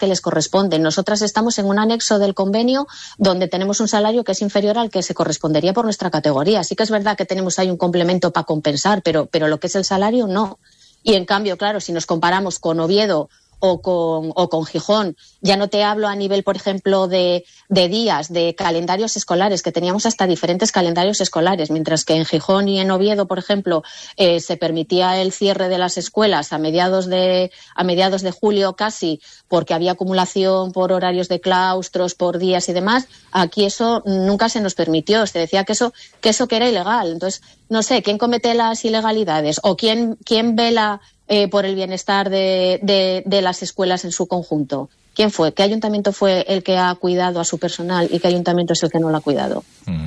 que les corresponde. Nosotras estamos en un anexo del convenio donde tenemos un salario que es inferior al que se correspondería por nuestra categoría. Sí que es verdad que tenemos ahí un complemento para compensar, pero lo que es el salario no. Y en cambio, claro, si nos comparamos con Oviedo o con Gijón, ya no te hablo a nivel, por ejemplo, de días, de calendarios escolares, que teníamos hasta diferentes calendarios escolares, mientras que en Gijón y en Oviedo, por ejemplo, se permitía el cierre de las escuelas a mediados de julio casi, porque había acumulación por horarios de claustros, por días y demás. Aquí eso nunca se nos permitió, se decía que eso que era ilegal. Entonces, no sé, ¿quién comete las ilegalidades? ¿O quién vela por el bienestar de las escuelas en su conjunto? ¿Quién fue? ¿Qué ayuntamiento fue el que ha cuidado a su personal y qué ayuntamiento es el que no lo ha cuidado?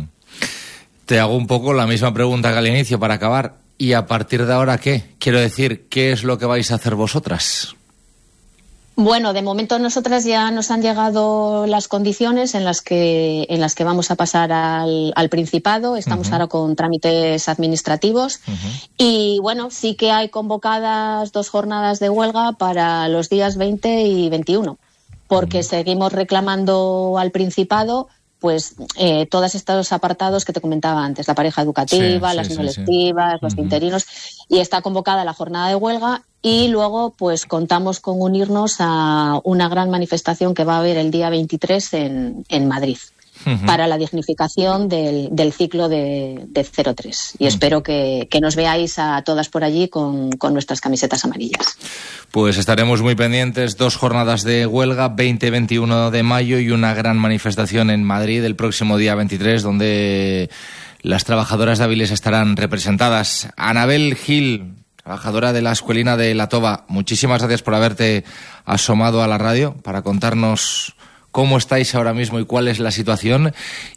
Te hago un poco la misma pregunta que al inicio para acabar. ¿Y a partir de ahora qué? Quiero decir, ¿qué es lo que vais a hacer vosotras? Bueno, de momento nosotras ya nos han llegado las condiciones en las que vamos a pasar al Principado. Estamos ahora con trámites administrativos y bueno, sí que hay convocadas 2 jornadas de huelga para los días 20 y 21, porque seguimos reclamando al Principado pues todos estos apartados que te comentaba antes, la pareja educativa, las no lectivas, los interinos, y está convocada la jornada de huelga y luego pues contamos con unirnos a una gran manifestación que va a haber el día 23 en Madrid para la dignificación del ciclo de 03 y espero que nos veáis a todas por allí con nuestras camisetas amarillas. Pues estaremos muy pendientes, 2 jornadas de huelga, 20-21 de mayo y una gran manifestación en Madrid el próximo día 23, donde las trabajadoras de Avilés estarán representadas. Anabel Gil, trabajadora de la Escuelina de La Toba, muchísimas gracias por haberte asomado a la radio para contarnos cómo estáis ahora mismo y cuál es la situación,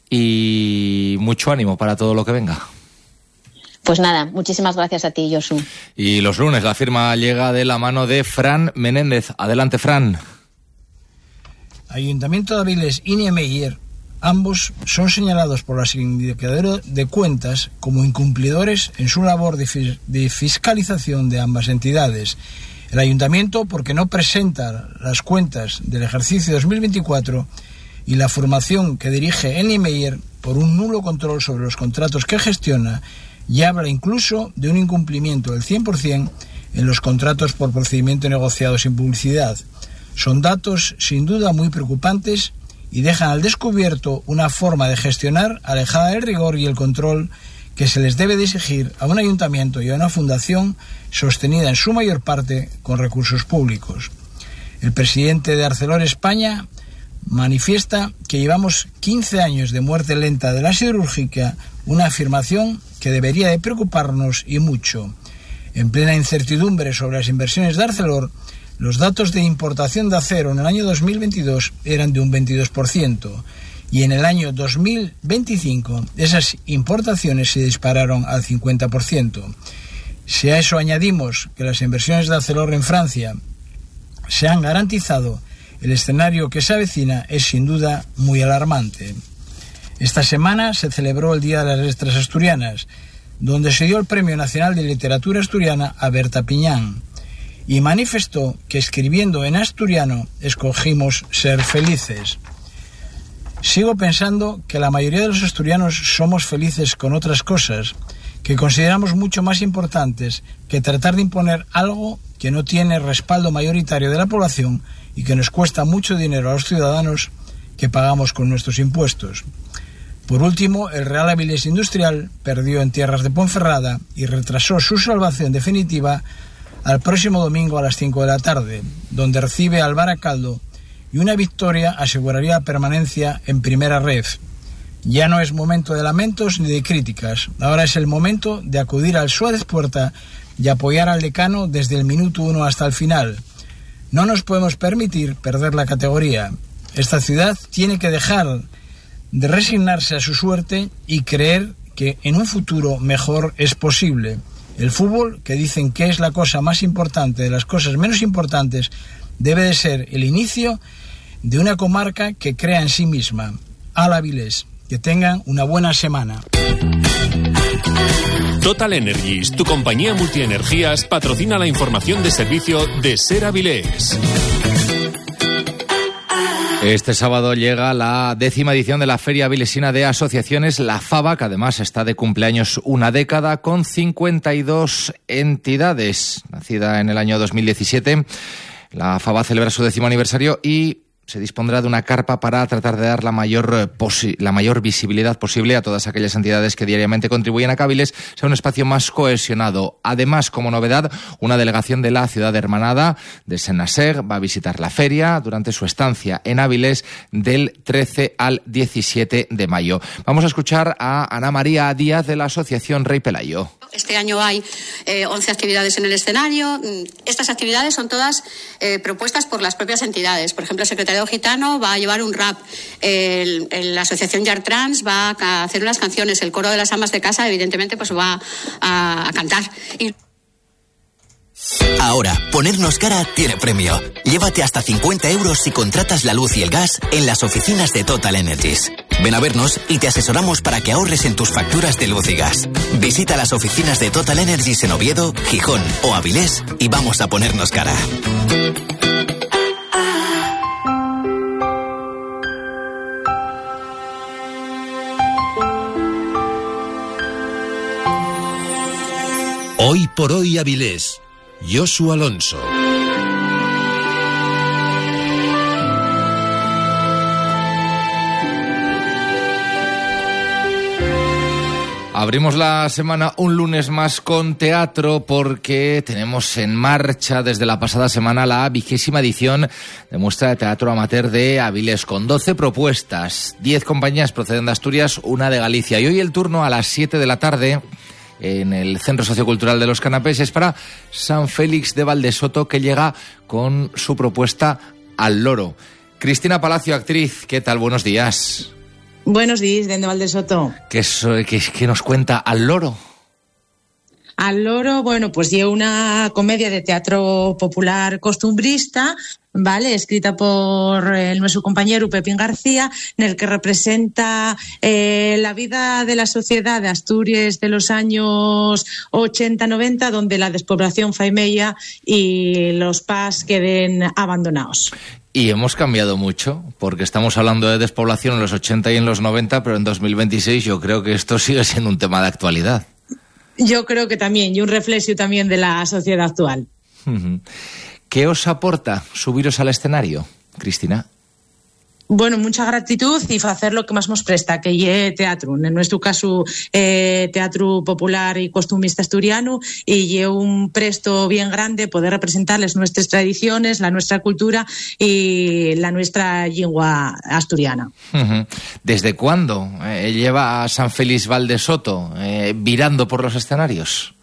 y mucho ánimo para todo lo que venga. Pues nada, muchísimas gracias a ti, Josu. Y los lunes la firma llega de la mano de Fran Menéndez. Adelante, Fran. Ayuntamiento de Avilés y Niemeyer, ambos son señalados por la Sindicatura de Cuentas como incumplidores en su labor de fiscalización de ambas entidades. El Ayuntamiento porque no presenta las cuentas del ejercicio 2024 y la formación que dirige el Niemeyer por un nulo control sobre los contratos que gestiona, y habla incluso de un incumplimiento del 100% en los contratos por procedimiento negociado sin publicidad. Son datos sin duda muy preocupantes y dejan al descubierto una forma de gestionar alejada del rigor y el control que se les debe de exigir a un ayuntamiento y a una fundación sostenida en su mayor parte con recursos públicos. El presidente de Arcelor España manifiesta que llevamos 15 años de muerte lenta de la siderúrgica, una afirmación que debería de preocuparnos y mucho. En plena incertidumbre sobre las inversiones de Arcelor, los datos de importación de acero en el año 2022 eran de un 22%, y en el año 2025 esas importaciones se dispararon al 50%. Si a eso añadimos que las inversiones de Arcelor en Francia se han garantizado, el escenario que se avecina es sin duda muy alarmante. Esta semana se celebró el Día de las Letras Asturianas, donde se dio el Premio Nacional de Literatura Asturiana a Berta Piñán, y manifestó que escribiendo en asturiano escogimos ser felices. Sigo pensando que la mayoría de los asturianos somos felices con otras cosas que consideramos mucho más importantes que tratar de imponer algo que no tiene respaldo mayoritario de la población y que nos cuesta mucho dinero a los ciudadanos que pagamos con nuestros impuestos. Por último, el Real Avilés Industrial perdió en tierras de Ponferrada y retrasó su salvación definitiva al próximo domingo a las 5 de la tarde, donde recibe al Baracaldo, y una victoria aseguraría la permanencia en primera red. Ya no es momento de lamentos ni de críticas, ahora es el momento de acudir al Suárez Puerta y apoyar al decano desde el minuto 1 hasta el final. No nos podemos permitir perder la categoría. Esta ciudad tiene que dejar de resignarse a su suerte y creer que en un futuro mejor es posible. El fútbol, que dicen que es la cosa más importante de las cosas menos importantes, debe de ser el inicio de una comarca que crea en sí misma. Al Avilés, que tengan una buena semana. Total Energies, tu compañía multienergías, patrocina la información de servicio de Ser Avilés. Este sábado llega la 10ª edición de la Feria Avilesina de Asociaciones, la FABA, que además está de cumpleaños una década, con 52 entidades. Nacida en el año 2017, la FABA celebra su 10º aniversario y se dispondrá de una carpa para tratar de dar la mayor visibilidad posible a todas aquellas entidades que diariamente contribuyen a que Áviles sea un espacio más cohesionado. Además, como novedad, una delegación de la ciudad hermanada de Senaseg va a visitar la feria durante su estancia en Áviles del 13 al 17 de mayo. Vamos a escuchar a Ana María Díaz de la Asociación Rey Pelayo. Este año hay 11 actividades en el escenario. Estas actividades son todas propuestas por las propias entidades. Por ejemplo, el Secretariado Gitano va a llevar un rap, la Asociación Yard Trans va a hacer unas canciones, el Coro de las Amas de Casa, evidentemente, pues va a cantar. Ahora, ponernos cara tiene premio. Llévate hasta 50 euros si contratas la luz y el gas en las oficinas de Total Energies. Ven a vernos y te asesoramos para que ahorres en tus facturas de luz y gas. Visita las oficinas de Total Energies en Oviedo, Gijón o Avilés y vamos a ponernos cara. Hoy por hoy Avilés. Josu Alonso. Abrimos la semana un lunes más con teatro porque tenemos en marcha desde la pasada semana la 20ª edición de muestra de teatro amateur de Áviles con 12 propuestas. 10 compañías proceden de Asturias, una de Galicia. Y hoy el turno a las 7 de la tarde en el Centro Sociocultural de los Canapés es para San Félix de Valdesoto, que llega con su propuesta Al Loro. Cristina Palacio, actriz, ¿qué tal? Buenos días. Buenos días, desde Valdesoto. ¿Qué nos cuenta Al Loro? Al Loro, bueno, pues lleva una comedia de teatro popular costumbrista, ¿vale? Escrita por nuestro compañero Pepín García, en el que representa la vida de la sociedad de Asturias de los años 80-90, donde la despoblación faimella y los pas queden abandonados. Y hemos cambiado mucho, porque estamos hablando de despoblación en los 80 y en los 90, pero en 2026 yo creo que esto sigue siendo un tema de actualidad. Yo creo que también, y un reflejo también de la sociedad actual. ¿Qué os aporta subiros al escenario, Cristina? Bueno, mucha gratitud y hacer lo que más nos presta, que es teatro. En nuestro caso, teatro popular y costumbrista asturiano, y es un presto bien grande poder representarles nuestras tradiciones, la nuestra cultura y la nuestra lengua asturiana. ¿Desde cuándo lleva a San Félix Valdesoto virando por los escenarios?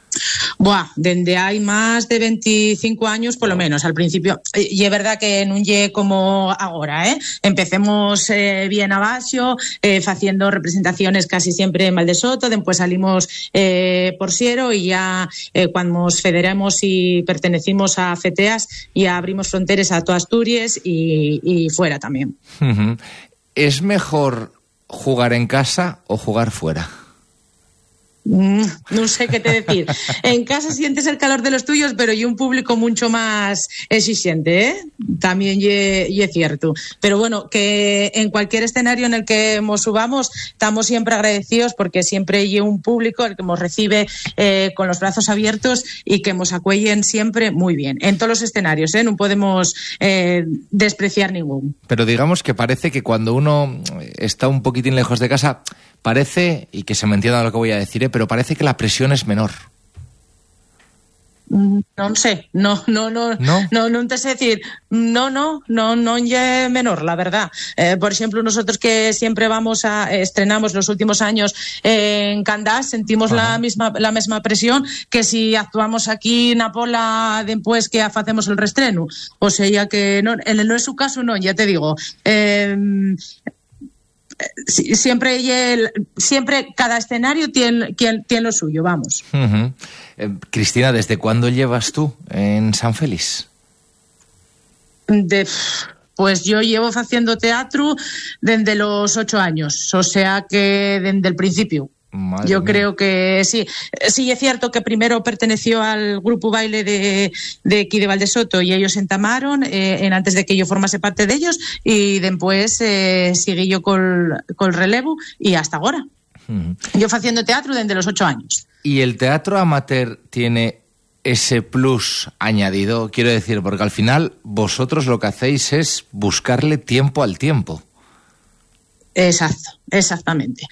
Desde hay más de 25 años, por lo menos, al principio. Y es verdad que no lle como ahora, Empecemos bien abajo, haciendo representaciones casi siempre en Valdesoto, después salimos por Siero y ya cuando nos federamos y pertenecimos a FETEAS, ya abrimos fronteras a toda Asturias y fuera también. ¿Es mejor jugar en casa o jugar fuera? No sé qué te decir. En casa sientes el calor de los tuyos, pero y un público mucho más exigente, También y es cierto. Pero bueno, que en cualquier escenario en el que nos subamos, estamos siempre agradecidos porque siempre hay un público el que nos recibe con los brazos abiertos y que nos acuellen siempre muy bien. En todos los escenarios, no podemos despreciar ningún. Pero digamos que parece que cuando uno está un poquitín lejos de casa, parece, y que se me entienda lo que voy a decir, pero parece que la presión es menor. No sé, no te sé decir, no es menor, la verdad. Por ejemplo, nosotros que siempre estrenamos los últimos años en Candás, sentimos la misma presión que si actuamos aquí en Apola después que hacemos el reestreno. O sea, que no es su caso, no, ya te digo. Siempre cada escenario tiene lo suyo, vamos. Cristina, ¿desde cuándo llevas tú en San Félix? Pues yo llevo haciendo teatro desde los 8 años, o sea que desde el principio. Yo creo que sí. Sí, es cierto que primero perteneció al grupo baile de aquí de Valdesoto y ellos entamaron antes de que yo formase parte de ellos y después seguí yo col relevo y hasta ahora. Yo haciendo teatro desde los 8 años. ¿Y el teatro amateur tiene ese plus añadido? Quiero decir, porque al final vosotros lo que hacéis es buscarle tiempo al tiempo. Exactamente.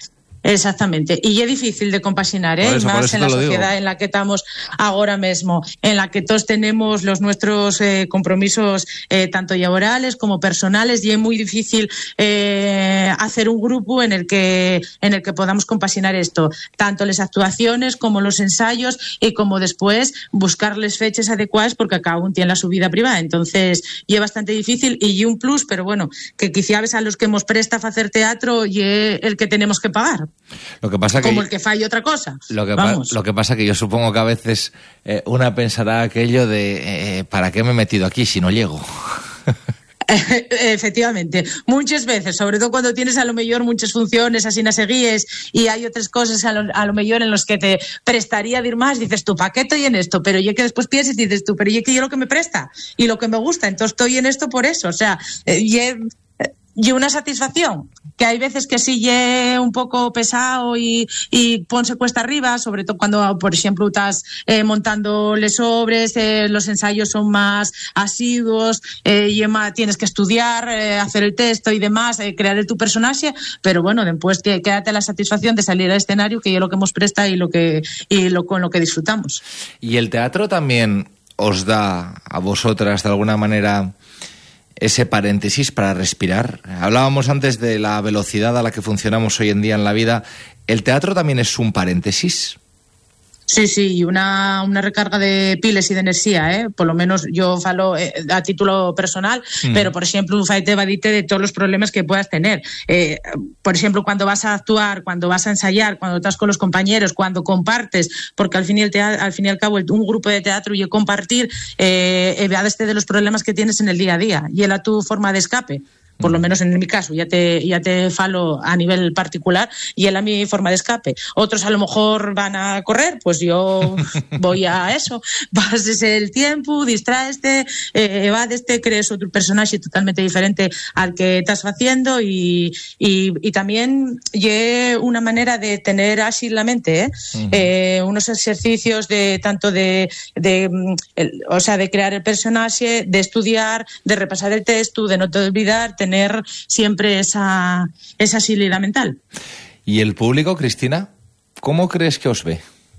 Y es difícil de compaginar, más en la sociedad en la que estamos ahora mismo, en la que todos tenemos los nuestros compromisos tanto laborales como personales, y es muy difícil hacer un grupo en el que podamos compaginar esto, tanto las actuaciones como los ensayos y como después buscarles fechas adecuadas, porque cada uno tiene la su vida privada. Entonces es bastante difícil y un plus, pero bueno, que quizás a los que nos presta a hacer teatro y el que tenemos que pagar. Lo que pasa como el que falle otra cosa. Lo que pasa que yo supongo que a veces una pensará aquello de ¿para qué me he metido aquí si no llego? Efectivamente, muchas veces, sobre todo cuando tienes a lo mejor muchas funciones así no seguíes y hay otras cosas a lo mejor en los que te prestaría de ir más, dices tú, ¿para qué estoy en esto? Pero yo que después piensas y dices tú, pero yo que yo lo que me presta y lo que me gusta, entonces estoy en esto por eso, o sea, y una satisfacción, que hay veces que sí es un poco pesado y ponse cuesta arriba, sobre todo cuando, por ejemplo, estás montando les obres, los ensayos son más asiduos, y tienes que estudiar, hacer el texto y demás, crear tu personaje, pero bueno, después quédate la satisfacción de salir al escenario, que es lo que hemos presta con lo que disfrutamos. ¿Y el teatro también os da a vosotras de alguna manera ese paréntesis para respirar? Hablábamos antes de la velocidad a la que funcionamos hoy en día en la vida. ¿El teatro también es un paréntesis? Sí, y una recarga de piles y de energía, por lo menos yo falo a título personal, pero por ejemplo, faite evadite de todos los problemas que puedas tener. Por ejemplo, cuando vas a actuar, cuando vas a ensayar, cuando estás con los compañeros, cuando compartes, porque al fin y al cabo un grupo de teatro y compartir, evadeste de los problemas que tienes en el día a día y era tu forma de escape. Por lo menos en mi caso, ya te falo a nivel particular y es mi forma de escape. Otros a lo mejor van a correr, pues yo voy a eso. Pases el tiempo, distraeste, evadeste, crees otro personaje totalmente diferente al que estás haciendo y también es una manera de tener ágil la mente, unos ejercicios de crear el personaje, de estudiar, de repasar el texto, de no te olvidar, tener siempre esa agilidad mental. ¿Y el público, Cristina? ¿Cómo crees que os ve?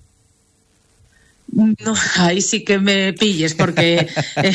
No, ahí sí que me pilles porque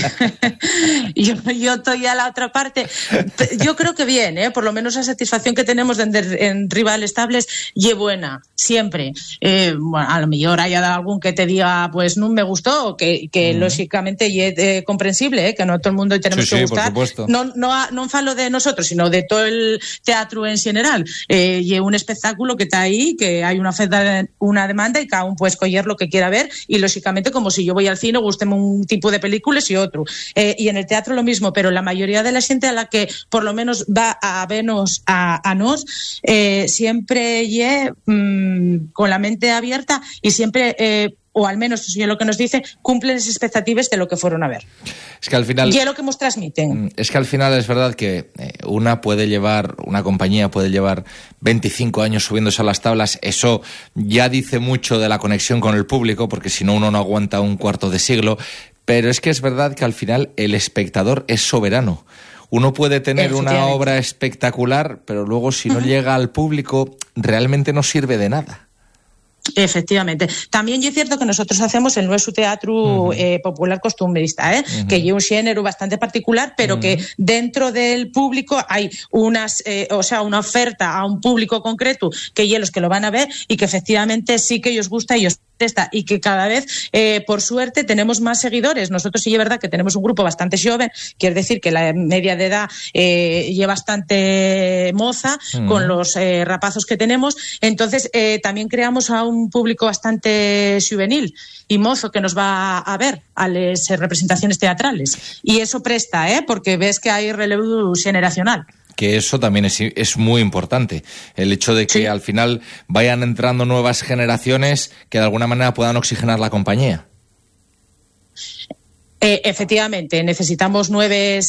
yo estoy a la otra parte. Yo creo que bien, por lo menos la satisfacción que tenemos en rivales estables y buena, siempre. Bueno, a lo mejor haya algún que te diga pues no me gustó, que lógicamente es comprensible, que no todo el mundo tenemos que gustar. No falo de nosotros, sino de todo el teatro en general. Y un espectáculo que está ahí, que hay una oferta, una demanda y cada uno puede escoger lo que quiera ver y lógicamente como si yo voy al cine, gústeme un tipo de películas y otro. Y en el teatro lo mismo, pero la mayoría de la gente a la que por lo menos va a vernos a nos, siempre con la mente abierta y siempre... o al menos eso es lo que nos dice, cumplen esas expectativas de lo que fueron a ver. Es que al final... Y es lo que nos transmiten. Es que al final es verdad que una compañía puede llevar 25 años subiéndose a las tablas. Eso ya dice mucho de la conexión con el público, porque si no uno no aguanta un cuarto de siglo. Pero es que es verdad que al final el espectador es soberano. Uno puede tener una obra espectacular, pero luego si no llega al público realmente no sirve de nada. Efectivamente. También es cierto que nosotros hacemos el nuestro teatro popular costumbrista, que es un género bastante particular, pero que dentro del público hay una oferta a un público concreto que es los que lo van a ver y que efectivamente sí que ellos gusta y os presta y que cada vez, por suerte, tenemos más seguidores. Nosotros sí es verdad que tenemos un grupo bastante joven, quiere decir que la media de edad es bastante moza con los rapazos que tenemos. Entonces, también creamos a un público bastante juvenil y mozo que nos va a ver a las representaciones teatrales. Y eso presta, porque ves que hay relevo generacional. que eso también es muy importante. El hecho de que al final vayan entrando nuevas generaciones que de alguna manera puedan oxigenar la compañía. Efectivamente, necesitamos nueve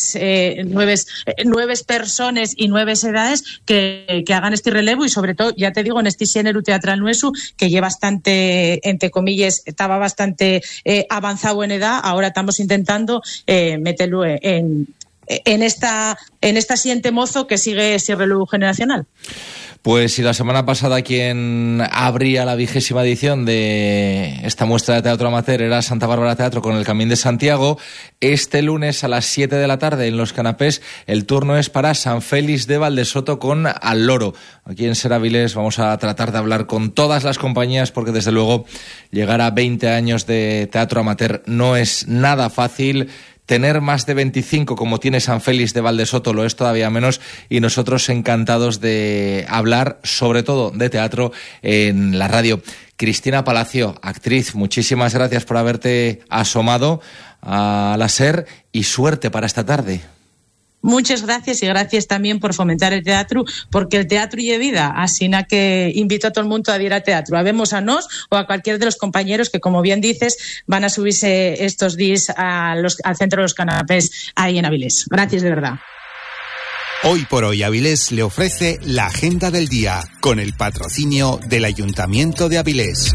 personas y nuevas edades que hagan este relevo y sobre todo, ya te digo, en este género teatral nuestro que lleva bastante, entre comillas, estaba bastante avanzado en edad, ahora estamos intentando meterlo en esta siguiente mozo que sigue ese relevo generacional. Pues si la semana pasada quien abría la 20ª edición de esta muestra de teatro amateur era Santa Bárbara Teatro con El Camín de Santiago, este lunes a las 7 de la tarde en Los Canapés el turno es para San Félix de Valdesoto con Al Loro. Aquí en Ser Avilés vamos a tratar de hablar con todas las compañías porque desde luego llegar a 20 años de teatro amateur no es nada fácil. Tener más de 25 como tiene San Félix de Valdesoto lo es todavía menos y nosotros encantados de hablar sobre todo de teatro en la radio. Cristina Palacio, actriz, muchísimas gracias por haberte asomado a la SER y suerte para esta tarde. Muchas gracias y gracias también por fomentar el teatro, porque el teatro y vida, así que invito a todo el mundo a ir al teatro, a vemos a nos o a cualquier de los compañeros que, como bien dices, van a subirse estos días al centro de Los Canapés ahí en Avilés. Gracias de verdad. Hoy por hoy Avilés le ofrece la agenda del día con el patrocinio del Ayuntamiento de Avilés.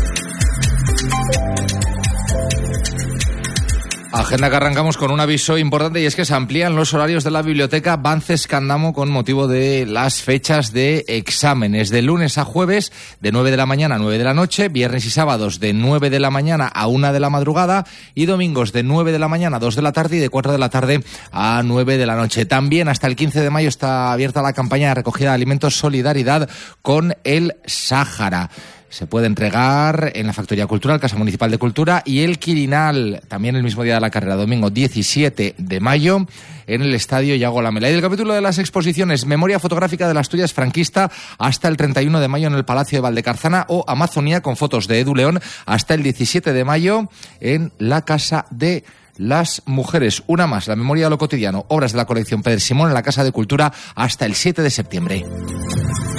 Agenda que arrancamos con un aviso importante y es que se amplían los horarios de la biblioteca Bances Candamo con motivo de las fechas de exámenes. De lunes a jueves de 9 de la mañana a 9 de la noche, viernes y sábados de 9 de la mañana a 1 de la madrugada y domingos de 9 de la mañana a 2 de la tarde y de 4 de la tarde a 9 de la noche. También hasta el 15 de mayo está abierta la campaña de recogida de alimentos Solidaridad con el Sáhara. Se puede entregar en la Factoría Cultural, Casa Municipal de Cultura y el Quirinal, también el mismo día de la carrera, domingo 17 de mayo, en el Estadio Iago Lamela. Y del capítulo de las exposiciones, Memoria fotográfica de la Asturias franquista hasta el 31 de mayo en el Palacio de Valdecarzana o Amazonía con fotos de Edu León hasta el 17 de mayo en la Casa de las Mujeres. Una más, la Memoria de lo cotidiano, obras de la colección Pedro Simón en la Casa de Cultura hasta el 7 de septiembre.